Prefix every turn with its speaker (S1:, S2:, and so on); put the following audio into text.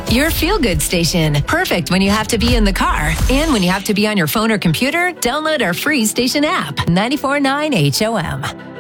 S1: Your feel-good station. Perfect when you have to be in the car. And when you have to be on your phone or computer, download our free station app, 94.9 HOM.